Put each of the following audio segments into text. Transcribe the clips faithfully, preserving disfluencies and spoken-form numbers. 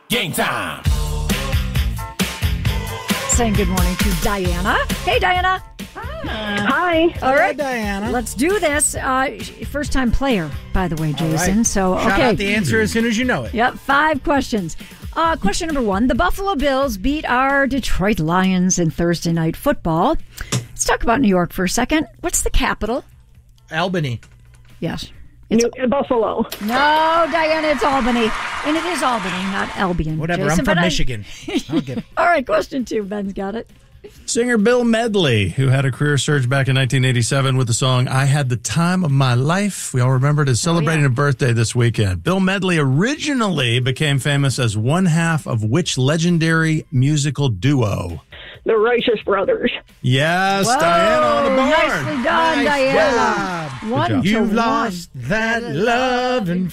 Game time. Saying good morning to Diana. Hey, Diana. Hi. All right, Diana. Let's do this. Uh, first time player, by the way, Jason. Right. So, okay. Shout out the answer as soon as you know it. Yep, five questions. Uh, question number one. The Buffalo Bills beat our Detroit Lions in Thursday night football. Let's talk about New York for a second. What's the capital? Albany. Yes. It's New, Buffalo. No, Diana, it's Albany. And it is Albany, not Albion. Whatever, Jason, I'm from but I- Michigan. I'll get it. All right, question two. Ben's got it. Singer Bill Medley, who had a career surge back in nineteen eighty-seven with the song I Had the Time of My Life. We all remember it as celebrating yeah. a birthday this weekend. Bill Medley originally became famous as one half of which legendary musical duo? The Righteous Brothers. Yes, Whoa, Diana on the board. Nicely done, Nice Diana. job. One job. to You've one. lost that love and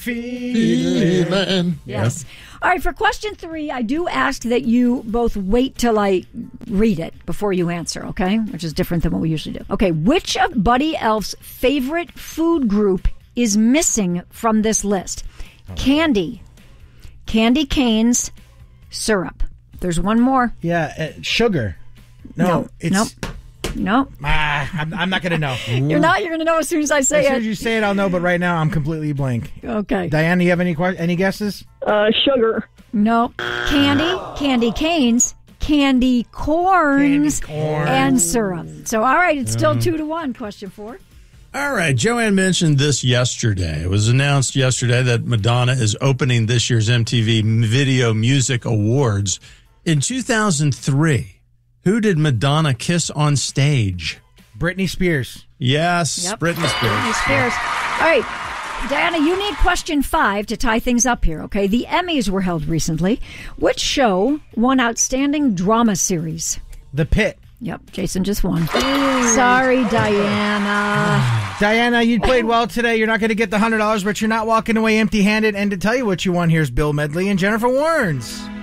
feeling. Yes. All right, for question three, I do ask that you both wait till I read it before you answer, okay? Which is different than what we usually do. Okay, which of Buddy Elf's favorite food group is missing from this list? Candy, candy canes, syrup. There's one more. Yeah, uh, sugar. No, No, it's... nope. No, Ah, I'm, I'm not going to know. you're not. You're going to know as soon as I say As soon it. as you say it, I'll know, but right now I'm completely blank. Okay. Diana, you have any que- any guesses? Uh, sugar. No. Candy, candy canes, candy corns, Candy corn. and syrup. So, all right, it's still two to one. Question four. All right, Joanne mentioned this yesterday. It was announced yesterday that Madonna is opening this year's M T V Video Music Awards. In two thousand three, who did Madonna kiss on stage? Britney Spears. Yes, Yep. Britney Spears. Britney Spears. All right, Diana, you need question five to tie things up here, okay? The Emmys were held recently. Which show won Outstanding Drama Series? The Pit. Yep, Jason just won. Sorry, Diana. Diana, you played well today. You're not going to get the one hundred dollars, but you're not walking away empty-handed. And to tell you what you won, here's Bill Medley and Jennifer Warnes.